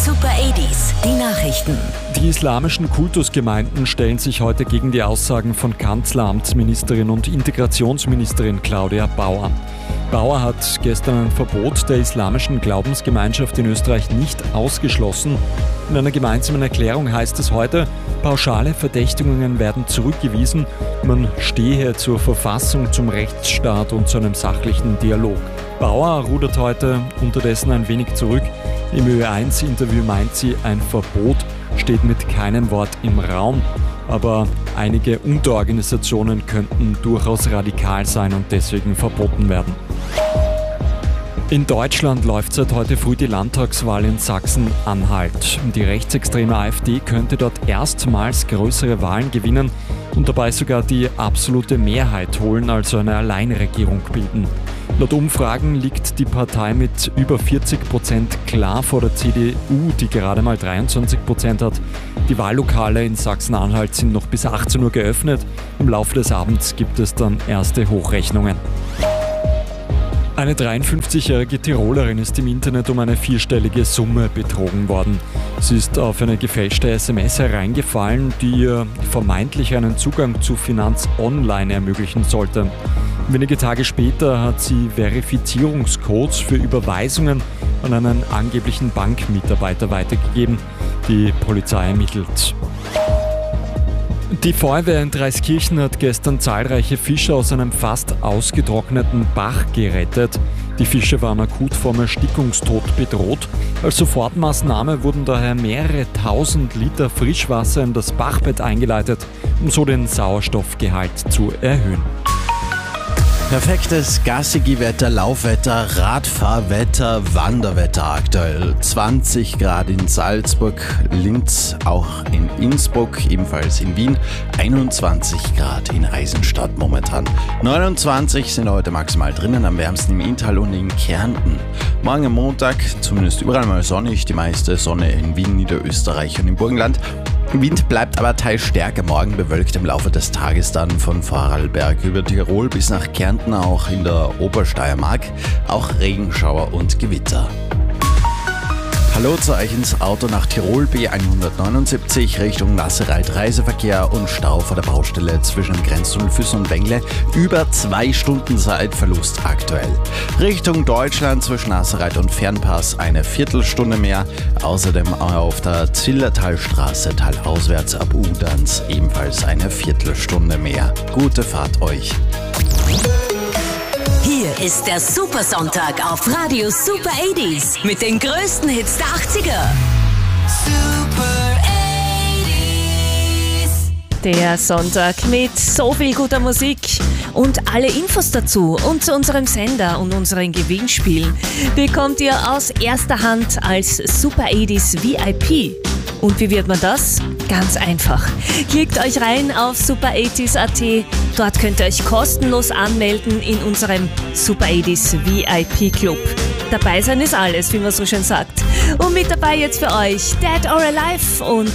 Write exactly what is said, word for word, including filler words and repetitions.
Super achtziger, die Nachrichten. Die islamischen Kultusgemeinden stellen sich heute gegen die Aussagen von Kanzleramtsministerin und Integrationsministerin Claudia Bauer. Bauer hat gestern ein Verbot der islamischen Glaubensgemeinschaft in Österreich nicht ausgeschlossen. In einer gemeinsamen Erklärung heißt es heute, pauschale Verdächtigungen werden zurückgewiesen, man stehe zur Verfassung, zum Rechtsstaat und zu einem sachlichen Dialog. Bauer rudert heute unterdessen ein wenig zurück. Im Ö eins Interview meint sie, ein Verbot steht mit keinem Wort im Raum. Aber einige Unterorganisationen könnten durchaus radikal sein und deswegen verboten werden. In Deutschland läuft seit heute früh die Landtagswahl in Sachsen-Anhalt. Die rechtsextreme AfD könnte dort erstmals größere Wahlen gewinnen und dabei sogar die absolute Mehrheit holen, also eine Alleinregierung bilden. Laut Umfragen liegt die Partei mit über vierzig Prozent klar vor der C D U, die gerade mal dreiundzwanzig Prozent hat. Die Wahllokale in Sachsen-Anhalt sind noch bis achtzehn Uhr geöffnet. Im Laufe des Abends gibt es dann erste Hochrechnungen. Eine dreiundfünfzigjährige Tirolerin ist im Internet um eine vierstellige Summe betrogen worden. Sie ist auf eine gefälschte S M S hereingefallen, die ihr vermeintlich einen Zugang zu Finanz Online ermöglichen sollte. Wenige Tage später hat sie Verifizierungscodes für Überweisungen an einen angeblichen Bankmitarbeiter weitergegeben. Die Polizei ermittelt. Die Feuerwehr in Dreiskirchen hat gestern zahlreiche Fische aus einem fast ausgetrockneten Bach gerettet. Die Fische waren akut vom Erstickungstod bedroht. Als Sofortmaßnahme wurden daher mehrere tausend Liter Frischwasser in das Bachbett eingeleitet, um so den Sauerstoffgehalt zu erhöhen. Perfektes Gassigi-Wetter, Laufwetter, Radfahrwetter, Wanderwetter aktuell. zwanzig Grad in Salzburg, Linz, auch in Innsbruck, ebenfalls in Wien. einundzwanzig Grad in Eisenstadt momentan. neunundzwanzig sind heute maximal drinnen, am wärmsten im Inntal und in Kärnten. Morgen am Montag zumindest überall mal sonnig, die meiste Sonne in Wien, Niederösterreich und im Burgenland. Wind bleibt aber teils stärker, morgen bewölkt im Laufe des Tages dann von Vorarlberg über Tirol bis nach Kärnten, auch in der Obersteiermark, auch Regenschauer und Gewitter. Hallo zu euch ins Auto nach Tirol, B hundertneunundsiebzig Richtung Nassereit, Reiseverkehr und Stau vor der Baustelle zwischen Grenztunnel Füssen und Wengle. Über zwei Stunden Zeitverlust aktuell. Richtung Deutschland zwischen Nassereit und Fernpass eine Viertelstunde mehr. Außerdem auf der Zillertalstraße talauswärts ab Udans ebenfalls eine Viertelstunde mehr. Gute Fahrt euch. Hier ist der Supersonntag auf Radio Super achtziger mit den größten Hits der achtziger. Super achtziger. Der Sonntag mit so viel guter Musik und alle Infos dazu und zu unserem Sender und unseren Gewinnspielen bekommt ihr aus erster Hand als Super achtziger V I P. Und wie wird man das? Ganz einfach. Klickt euch rein auf super achtziger Punkt at. Dort könnt ihr euch kostenlos anmelden in unserem Super achtziger V I P Club. Dabei sein ist alles, wie man so schön sagt. Und mit dabei jetzt für euch Dead or Alive und